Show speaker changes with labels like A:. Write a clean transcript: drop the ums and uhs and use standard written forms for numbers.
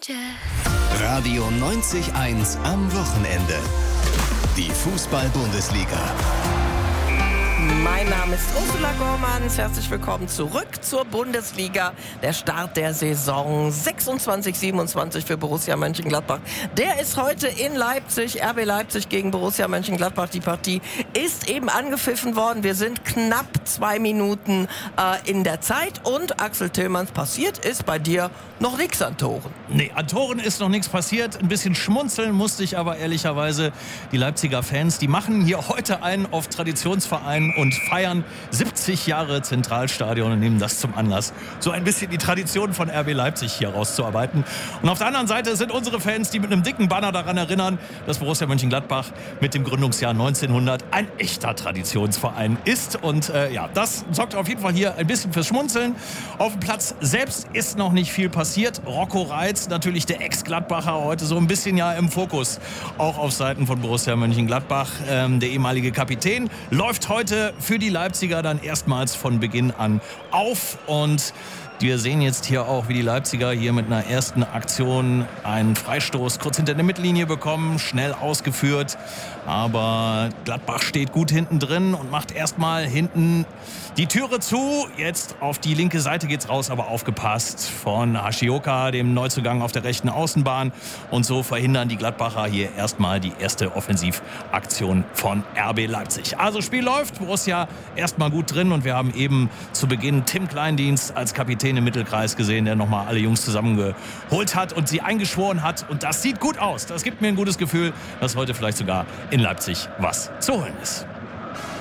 A: Radio 90.1 am Wochenende. Die Fußball-Bundesliga.
B: Mein Name ist Ursula Gormanns. Herzlich willkommen zurück zur Bundesliga. Der Start der Saison 26/27 für Borussia Mönchengladbach. Der ist heute in Leipzig. RB Leipzig gegen Borussia Mönchengladbach. Die Partie ist eben angepfiffen worden. Wir sind knapp 2 Minuten in der Zeit. Und Axel Tillmanns, passiert ist bei dir noch nichts an Toren.
C: Nee, an Toren ist noch nichts passiert. Ein bisschen schmunzeln musste ich aber ehrlicherweise. Die Leipziger Fans, die machen hier heute einen auf Traditionsverein und feiern 70 Jahre Zentralstadion und nehmen das zum Anlass, so ein bisschen die Tradition von RB Leipzig hier rauszuarbeiten. Und auf der anderen Seite sind unsere Fans, die mit einem dicken Banner daran erinnern, dass Borussia Mönchengladbach mit dem Gründungsjahr 1900 ein echter Traditionsverein ist. Und das sorgt auf jeden Fall hier ein bisschen fürs Schmunzeln. Auf dem Platz selbst ist noch nicht viel passiert. Rocco Reitz, natürlich der Ex-Gladbacher, heute so ein bisschen ja im Fokus, auch auf Seiten von Borussia Mönchengladbach. Der ehemalige Kapitän läuft heute für die Leipziger dann erstmals von Beginn an auf. Und wir sehen jetzt hier auch, wie die Leipziger hier mit einer ersten Aktion einen Freistoß kurz hinter der Mittellinie bekommen, schnell ausgeführt. Aber Gladbach steht gut hinten drin und macht erstmal hinten die Türe zu. Jetzt auf die linke Seite geht's raus, aber aufgepasst von Hashioka, dem Neuzugang auf der rechten Außenbahn. Und so verhindern die Gladbacher hier erstmal die erste Offensivaktion von RB Leipzig. Also Spiel läuft, Borussia erstmal gut drin und wir haben eben zu Beginn Tim Kleindienst als Kapitän im Mittelkreis gesehen, der nochmal alle Jungs zusammengeholt hat und sie eingeschworen hat. Und das sieht gut aus. Das gibt mir ein gutes Gefühl, dass heute vielleicht sogar in Leipzig was zu holen ist.